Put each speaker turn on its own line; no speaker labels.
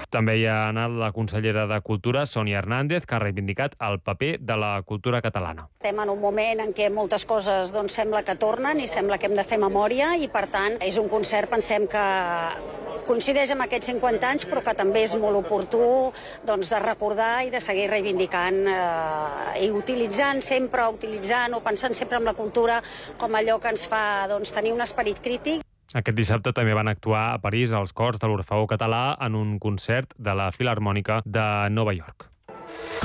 També hi ha anat la consellera de Cultura, Sònia Hernández, que ha reivindicat el paper de la cultura catalana.
Estem en un moment en què moltes coses sembla que tornen i sembla que hem de fer memòria i, per tant, és un concert, pensem que coincideix amb aquests 50 anys, però que també és molt oportú de recordar i de seguir reivindicant i utilitzant o pensant sempre en la cultura com allò que ens fa tenir un esperit crític.
Aquest dissabte també van actuar a París els cors de l'Orfeó Català en un concert de la Filharmònica de Nova York.